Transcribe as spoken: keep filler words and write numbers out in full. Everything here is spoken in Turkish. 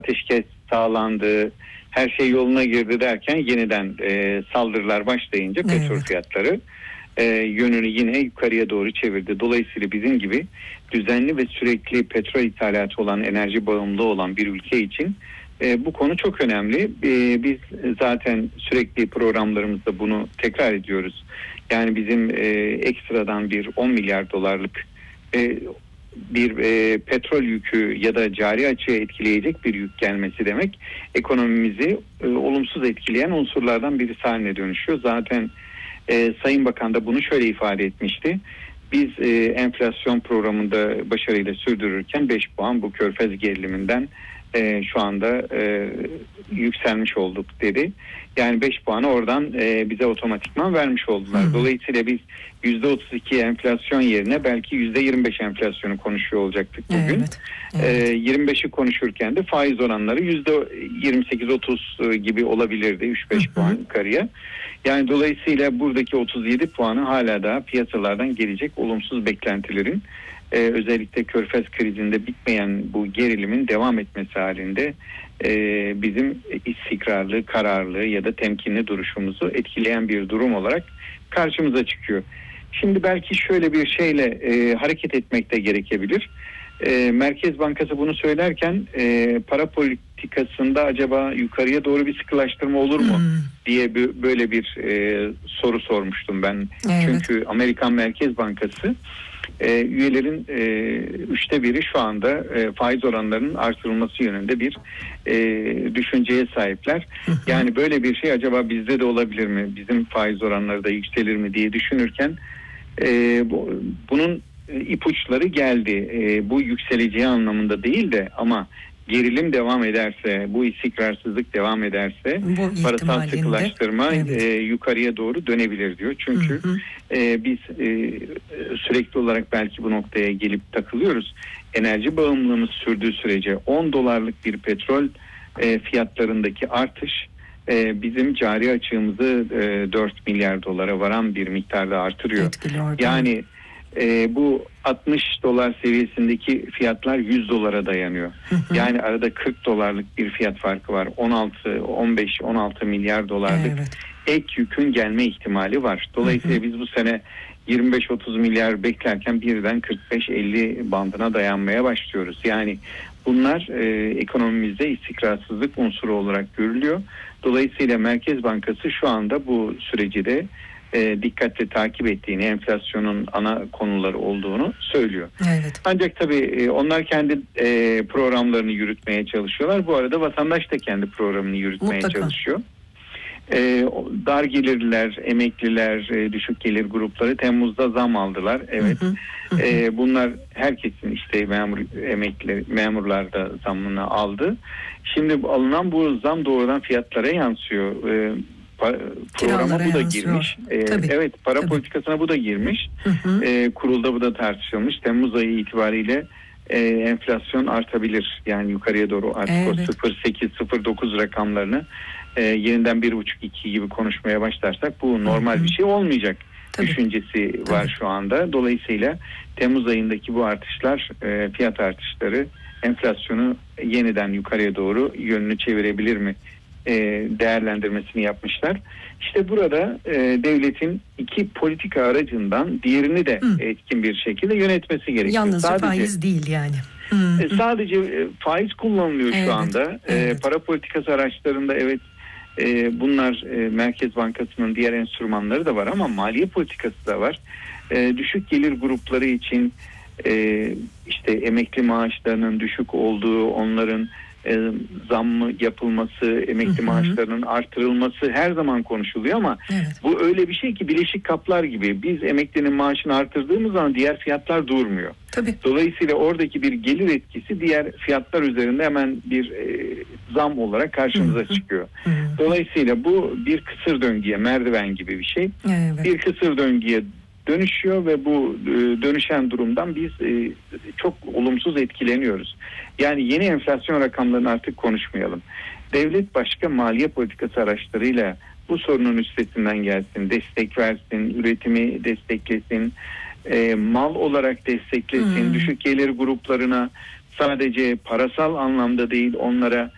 ateşkes sağlandı, her şey yoluna girdi derken yeniden e, saldırılar başlayınca Evet. petrol fiyatları e, yönünü yine yukarıya doğru çevirdi. Dolayısıyla bizim gibi düzenli ve sürekli petrol ithalatı olan, enerji bağımlı olan bir ülke için e, bu konu çok önemli. E, biz zaten sürekli programlarımızda bunu tekrar ediyoruz. Yani bizim e, ekstradan bir on milyar dolarlık e, bir e, petrol yükü ya da cari açığı etkileyecek bir yük gelmesi demek, ekonomimizi e, olumsuz etkileyen unsurlardan birisi haline dönüşüyor. Zaten e, Sayın Bakan da bunu şöyle ifade etmişti. Biz e, enflasyon programında başarıyla sürdürürken beş puan bu körfez geriliminden e, şu anda e, yükselmiş olduk dedi. Yani beş puanı oradan e, bize otomatikman vermiş oldular. Hı. Dolayısıyla biz yüzde otuz iki enflasyon yerine belki yüzde yirmi beş enflasyonu konuşuyor olacaktık bugün. Evet, evet. E, yirmi beşi konuşurken de faiz oranları yüzde yirmi sekiz otuz gibi olabilirdi, üç beş puan yukarıya. Yani dolayısıyla buradaki otuz yedi puanı hala da piyasalardan gelecek olumsuz beklentilerin, Ee, özellikle Körfez krizinde bitmeyen bu gerilimin devam etmesi halinde e, bizim istikrarlı, kararlı ya da temkinli duruşumuzu etkileyen bir durum olarak karşımıza çıkıyor. Şimdi belki şöyle bir şeyle e, hareket etmek de gerekebilir. E, Merkez Bankası bunu söylerken e, para politikasında acaba yukarıya doğru bir sıkılaştırma olur mu hmm. diye bir, böyle bir e, soru sormuştum ben. Evet. Çünkü Amerikan Merkez Bankası E, üyelerin e, üçte biri şu anda e, faiz oranlarının artırılması yönünde bir e, düşünceye sahipler. Hı hı. Yani böyle bir şey acaba bizde de olabilir mi? Bizim faiz oranları da yükselir mi diye düşünürken e, bu, bunun ipuçları geldi. E, bu yükseleceği anlamında değil de ama gerilim devam ederse, bu istikrarsızlık devam ederse bu parasal sıkılaştırma evet. e, yukarıya doğru dönebilir diyor. Çünkü hı hı. E, biz e, sürekli olarak belki bu noktaya gelip takılıyoruz. Enerji bağımlılığımız sürdüğü sürece on dolarlık bir petrol e, fiyatlarındaki artış e, bizim cari açığımızı e, dört milyar dolara varan bir miktarda artırıyor. Yani e, bu altmış dolar seviyesindeki fiyatlar yüz dolara dayanıyor. Hı hı. Yani arada kırk dolarlık bir fiyat farkı var. on altı, on beş, on altı milyar dolarlık evet. ek yükün gelme ihtimali var. Dolayısıyla hı hı. biz bu sene yirmi beş otuz milyar beklerken birden kırk beş elli bandına dayanmaya başlıyoruz. Yani bunlar e, ekonomimizde istikrarsızlık unsuru olarak görülüyor. Dolayısıyla Merkez Bankası şu anda bu süreci de E, dikkatle takip ettiğini, enflasyonun ana konuları olduğunu söylüyor. Evet. Ancak tabii e, onlar kendi e, programlarını yürütmeye çalışıyorlar. Bu arada vatandaş da kendi programını yürütmeye Mutlaka. çalışıyor. E, dar gelirliler, emekliler, e, düşük gelir grupları Temmuz'da zam aldılar. Evet. Hı hı. E, bunlar herkesin işte memur emekli memurlar da zamını aldı. Şimdi alınan bu zam doğrudan fiyatlara yansıyor. E, programa bu da girmiş. Ee, evet, para Tabii. politikasına bu da girmiş. Hı hı. Ee, kurulda bu da tartışılmış. Temmuz ayı itibariyle e, enflasyon artabilir. Yani yukarıya doğru artık evet. o sıfır virgül sekiz sıfır virgül dokuz rakamlarını e, yeniden bir buçuk iki gibi konuşmaya başlarsak bu normal hı hı. bir şey olmayacak. Tabii. Düşüncesi Tabii. var şu anda. Dolayısıyla Temmuz ayındaki bu artışlar, e, fiyat artışları enflasyonu yeniden yukarıya doğru yönünü çevirebilir mi? E, değerlendirmesini yapmışlar. İşte burada e, devletin iki politika aracından diğerini de Hı. etkin bir şekilde yönetmesi gerekiyor. Yalnızca sadece, faiz değil yani. Hı. E, sadece e, faiz kullanılıyor evet. şu anda. Evet. E, para politikası araçlarında evet e, bunlar e, Merkez Bankası'nın diğer enstrümanları da var ama maliye politikası da var. E, düşük gelir grupları için e, işte emekli maaşlarının düşük olduğu, onların E, zammı yapılması, emekli hı hı. maaşlarının artırılması her zaman konuşuluyor ama evet. bu öyle bir şey ki bileşik kaplar gibi. Biz emeklinin maaşını artırdığımız zaman diğer fiyatlar durmuyor. Tabii. Dolayısıyla oradaki bir gelir etkisi diğer fiyatlar üzerinde hemen bir e, zam olarak karşımıza hı hı. çıkıyor. Hı hı. Dolayısıyla bu bir kısır döngüye, merdiven gibi bir şey. Evet. Bir kısır döngüye dönüşüyor ve bu dönüşen durumdan biz çok olumsuz etkileniyoruz. Yani yeni enflasyon rakamlarını artık konuşmayalım. Devlet başka maliye politikası araçlarıyla bu sorunun üstesinden gelsin, destek versin, üretimi desteklesin, mal olarak desteklesin, hmm. düşük gelir gruplarına sadece parasal anlamda değil onlara